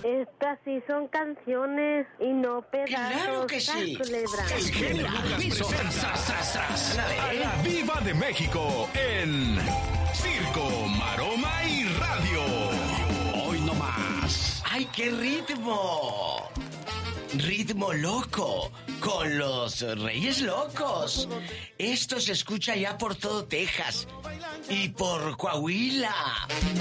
Estas sí son canciones y no pedazos. ¡Claro que sí! Culebra. El genio Lucas presenta a la Diva de México en Circo, Maroma y Radio. Hoy no más. ¡Ay, qué ritmo! Ritmo loco, con los Reyes Locos. Esto se escucha ya por todo Texas y por Coahuila.